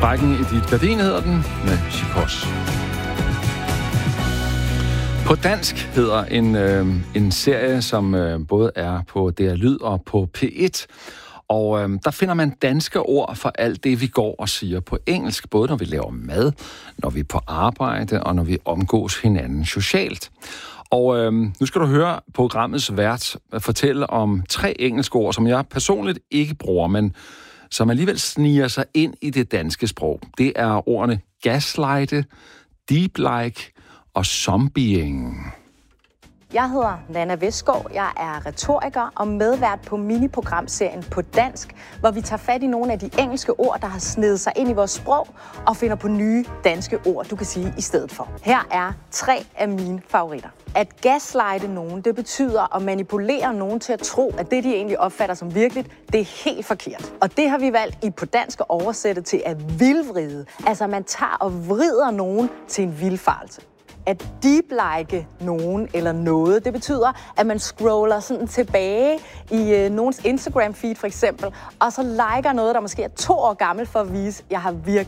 Sprækken i dit gardin hedder den, med Chikos. På dansk hedder en serie, som både er på DR Lyd og på P1. Og der finder man danske ord for alt det, vi går og siger på engelsk, både når vi laver mad, når vi er på arbejde og når vi omgås hinanden socialt. Og nu skal du høre programmets vært fortælle om 3 engelske ord, som jeg personligt ikke bruger, men som alligevel sniger sig ind i det danske sprog. Det er ordene gaslighte, deep like og zombieing. Jeg hedder Nanna Vestgaard, jeg er retoriker og medvært på miniprogramserien På Dansk, hvor vi tager fat i nogle af de engelske ord, der har snedet sig ind i vores sprog, og finder på nye danske ord, du kan sige i stedet for. Her er 3 af mine favoritter. At gaslighte nogen, det betyder at manipulere nogen til at tro, at det, de egentlig opfatter som virkeligt, det er helt forkert. Og det har vi valgt i På Dansk at oversætte til at vildvride. Altså man tager og vrider nogen til en vildfarelse. At deep-like nogen eller noget, det betyder, at man scroller sådan tilbage i nogens Instagram-feed for eksempel, og så liker noget, der måske er 2 år gammel for at vise, at jeg har virkelig